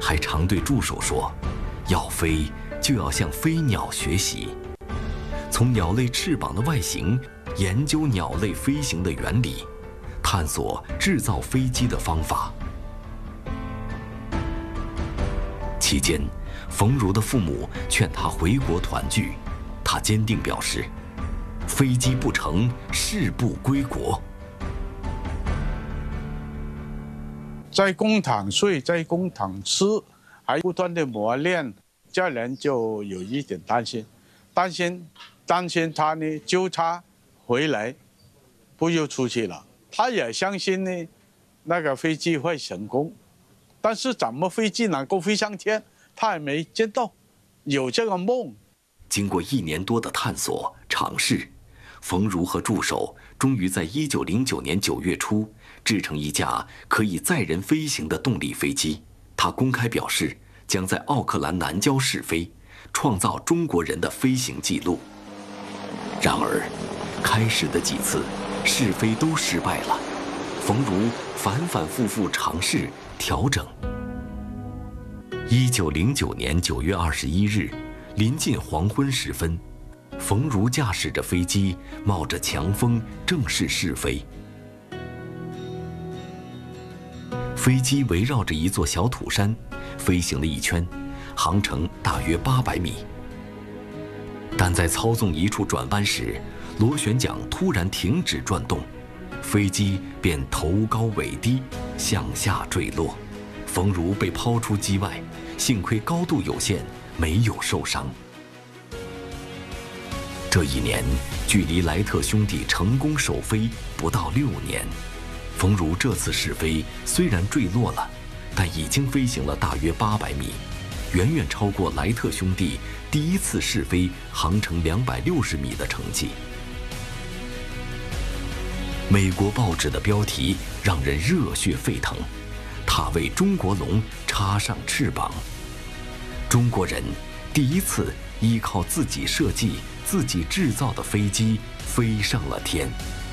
还常对助手说，要飞就要向飞鸟学习，从鸟类翅膀的外形研究鸟类飞行的原理，探索制造飞机的方法。期间，冯如的父母劝他回国团聚，他坚定表示，飞机不成，誓不归国。 在工厂睡，在工厂吃，还不断的磨练，家人就有一点担心他呢，就差回来，不又出去了。他也相信呢，那个飞机会成功，但是怎么飞机能够飞上天，他还没见到，有这个梦。 经过1年多的探索尝试，冯如和助手终于在1909年9月初制成一架可以载人飞行的动力飞机。他公开表示，将在奥克兰南郊试飞，创造中国人的飞行记录。然而，开始的几次试飞都失败了，冯如反复复尝试调整。1909年9月21日，临近黄昏时分，冯如驾驶着飞机，冒着强风正式试飞。飞机围绕着一座小土山飞行了一圈，航程大约800米。但在操纵一处转弯时，螺旋桨突然停止转动，飞机便头高尾低向下坠落，冯如被抛出机外，幸亏高度有限，没有受伤。这一年，距离莱特兄弟成功首飞不到6年。冯如这次试飞虽然坠落了，但已经飞行了大约800米，远远超过莱特兄弟第一次试飞航程260米的成绩。美国报纸的标题让人热血沸腾，他为中国龙插上翅膀。中国人第一次依靠自己设计、自己制造的飞机飞上了天。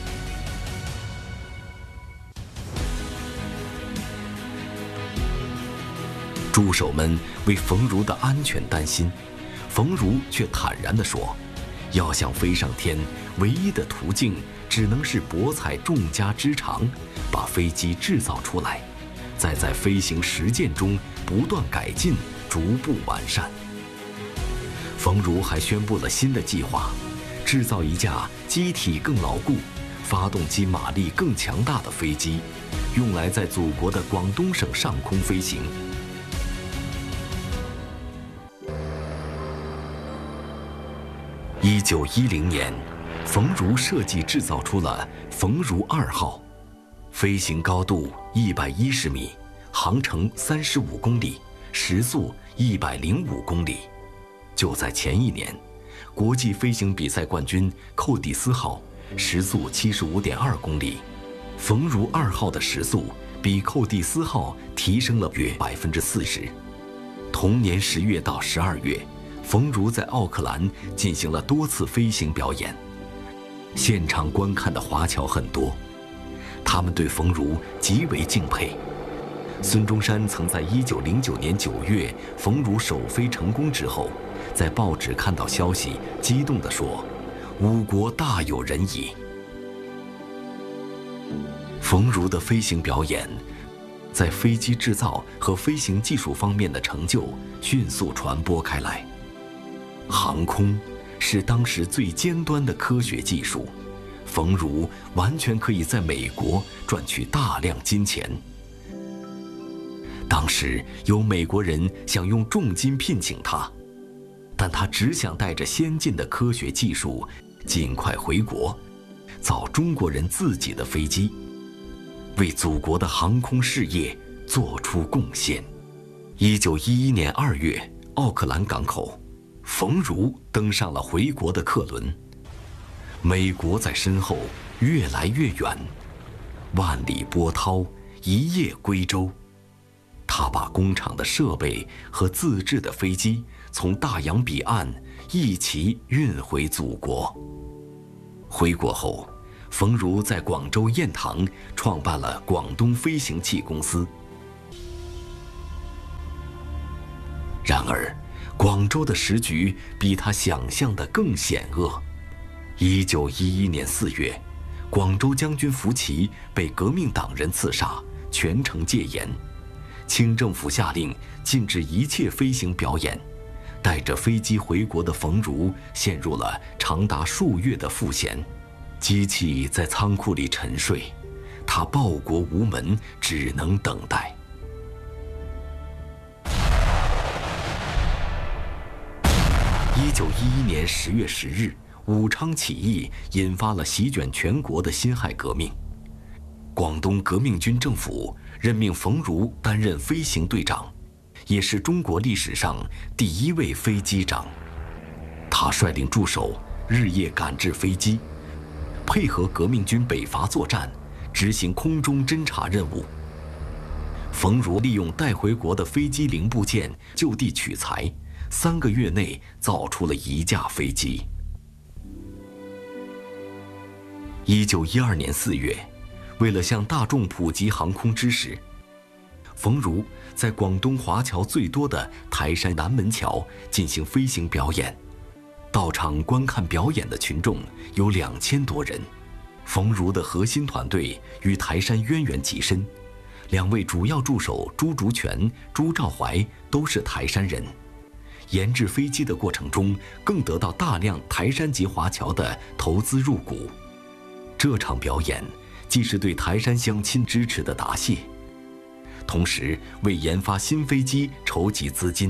助手们为冯如的安全担心，冯如却坦然地说，要想飞上天，唯一的途径只能是博采众家之长，把飞机制造出来，再在飞行实践中不断改进，逐步完善。冯如还宣布了新的计划，制造一架机体更牢固、发动机马力更强大的飞机，用来在祖国的广东省上空飞行。1910年，冯如设计制造出了冯如2号，飞行高度110米，航程35公里，时速105公里。就在前一年，国际飞行比赛冠军寇蒂斯号时速75.2公里，冯如2号的时速比寇蒂斯号提升了约40%。同年10月到12月，冯如在奥克兰进行了多次飞行表演，现场观看的华侨很多，他们对冯如极为敬佩。孙中山曾在1909年9月冯如首飞成功之后，在报纸看到消息，激动地说：“吾国大有人矣。”冯如的飞行表演，在飞机制造和飞行技术方面的成就迅速传播开来。航空是当时最尖端的科学技术，冯如完全可以在美国赚取大量金钱。当时有美国人想用重金聘请他，但他只想带着先进的科学技术尽快回国，造中国人自己的飞机，为祖国的航空事业做出贡献。1911年2月，奥克兰港口，冯如登上了回国的客轮，美国在身后越来越远，万里波涛，一叶归舟。他把工厂的设备和自制的飞机从大洋彼岸一起运回祖国。回国后，冯如在广州雁塘创办了广东飞行器公司。 然而，广州的时局比他想象的更险恶。1911年4月，广州将军福奇被革命党人刺杀，全城戒严。清政府下令禁止一切飞行表演。带着飞机回国的冯如陷入了长达数月的赋闲，机器在仓库里沉睡，他报国无门，只能等待。1911年10月10日，武昌起义引发了席卷全国的辛亥革命。广东革命军政府任命冯如担任飞行队长，也是中国历史上第1位飞机长。他率领助手日夜赶制飞机，配合革命军北伐作战，执行空中侦察任务。冯如利用带回国的飞机零部件就地取材，3个月内造出了1架飞机。1912年4月，为了向大众普及航空知识，冯如在广东华侨最多的台山南门桥进行飞行表演，到场观看表演的群众有2000多人。冯如的核心团队与台山渊源极深，2位主要助手朱竹泉、朱兆怀都是台山人。研制飞机的过程中，更得到大量台山籍华侨的投资入股。这场表演既是对台山乡亲支持的答谢，同时为研发新飞机筹集资金。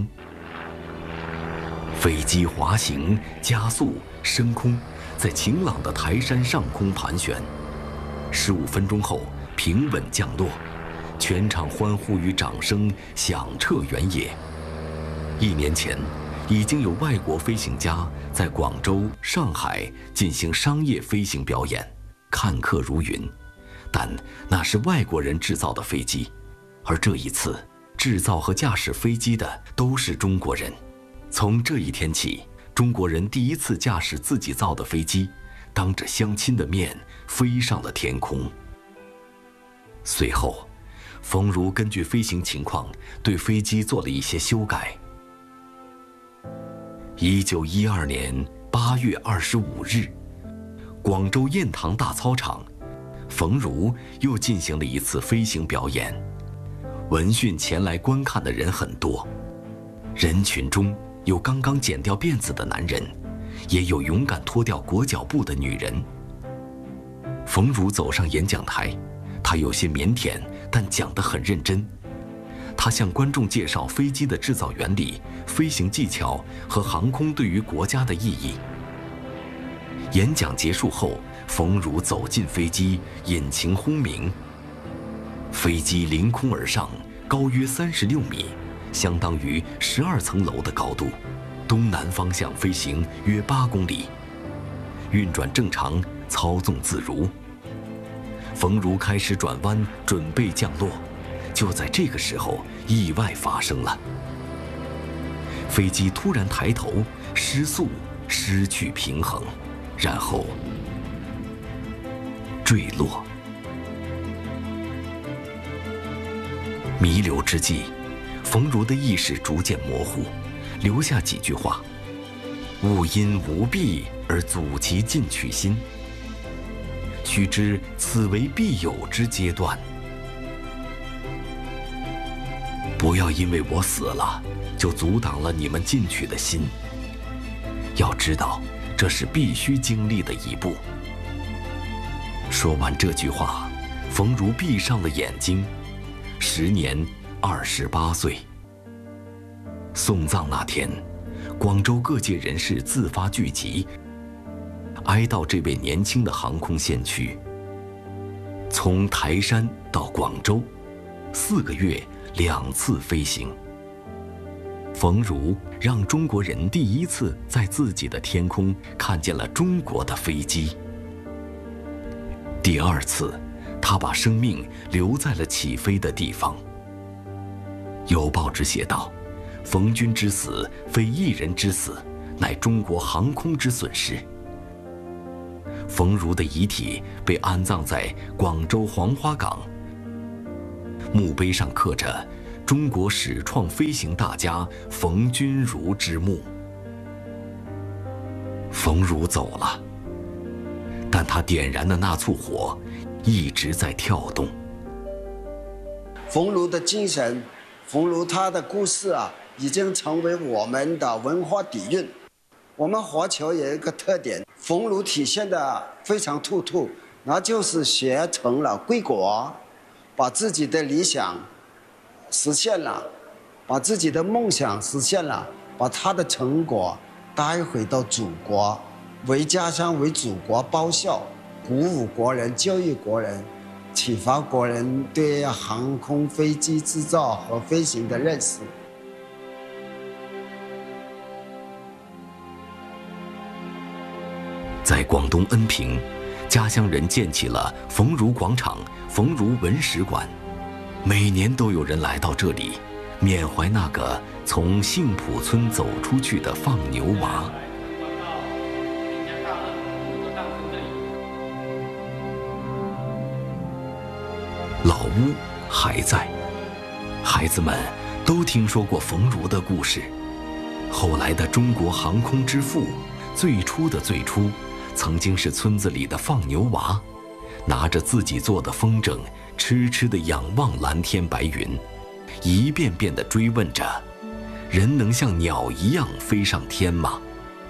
飞机滑行、加速、升空，在晴朗的台山上空盘旋，15分钟后平稳降落，全场欢呼与掌声响彻原野。1年前，已经有外国飞行家在广州、上海进行商业飞行表演，看客如云，但那是外国人制造的飞机。而这一次，制造和驾驶飞机的都是中国人。从这一天起，中国人第一次驾驶自己造的飞机，当着乡亲的面飞上了天空。随后，冯如根据飞行情况对飞机做了一些修改。1912年8月25日，广州雁塘大操场，冯如又进行了一次飞行表演。闻讯前来观看的人很多，人群中有刚刚剪掉辫子的男人，也有勇敢脱掉裹脚布的女人。冯如走上演讲台，他有些腼腆，但讲得很认真。他向观众介绍飞机的制造原理、飞行技巧和航空对于国家的意义。演讲结束后，冯如走进飞机，引擎轰鸣，飞机凌空而上，高约36米，相当于12层楼的高度，东南方向飞行约8公里，运转正常，操纵自如。冯如开始转弯，准备降落。就在这个时候，意外发生了。飞机突然抬头，失速，失去平衡，然后坠落。弥留之际，冯如的意识逐渐模糊，留下几句话：勿因无弊而阻其进取心，须知此为必有之阶段。不要因为我死了，就阻挡了你们进取的心。要知道，这是必须经历的一步。说完这句话，冯如闭上了眼睛。时年28岁。送葬那天，广州各界人士自发聚集，哀悼这位年轻的航空先驱。从台山到广州，4个月2次飞行。冯如让中国人第一次在自己的天空看见了中国的飞机。第2次，他把生命留在了起飞的地方。有报纸写道：“冯军之死，非一人之死，乃中国航空之损失。”冯如的遗体被安葬在广州黄花岗，墓碑上刻着中国始创飞行大家冯君儒之墓。冯儒走了，但他点燃的那簇火一直在跳动。 冯儒的精神，冯儒他的故事啊，已经成为我们的文化底蕴。我们华侨有一个特点，冯儒体现的非常突出，那就是学成了归国，把自己的理想实现了，把自己的梦想实现了，把他的成果带回到祖国，为家乡为祖国报效，鼓舞国人，教育国人，启发国人对航空飞机制造和飞行的认识。 在广东恩平，家乡人建起了冯儒广场、冯儒文史馆，每年都有人来到这里，缅怀那个从杏浦村走出去的放牛娃。老屋还在，孩子们都听说过冯儒的故事。后来的中国航空之父，最初的最初，曾经是村子里的放牛娃，拿着自己做的风筝，痴痴地仰望蓝天白云，一遍遍地追问着：人能像鸟一样飞上天吗？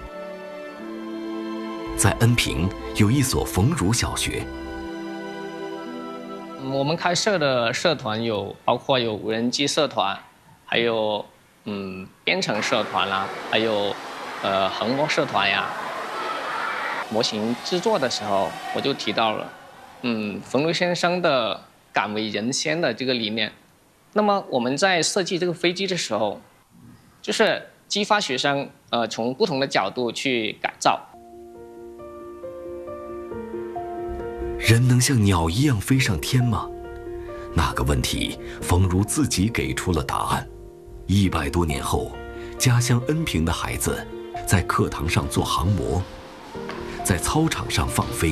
在恩平有一所冯儒小学。 我们开设的社团包括有无人机社团，还有编程社团啦，还有横模社团呀。模型制作的时候，我就提到了冯儒先生的敢为人先的这个理念。那么我们在设计这个飞机的时候，就是激发学生从不同的角度去改造。 人能像鸟一样飞上天吗？那个问题，冯儒自己给出了答案。100多年后，家乡恩平的孩子在课堂上做航模，在操场上放飞。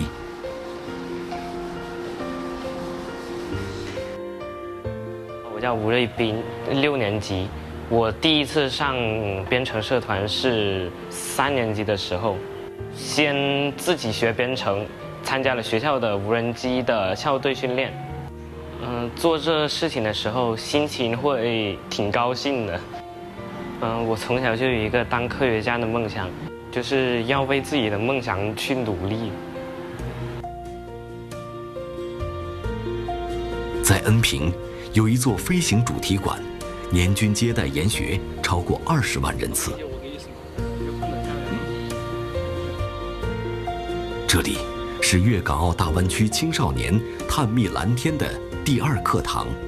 我叫吴瑞斌，6年级。我第一次上编程社团是3年级的时候，先自己学编程，参加了学校的无人机的校队训练。做这事情的时候，心情会挺高兴的。我从小就有一个当科学家的梦想，就是要为自己的梦想去努力。 在恩平有一座飞行主题馆，年均接待研学超过20万人次。这里是粤港澳大湾区青少年探秘蓝天的第2课堂。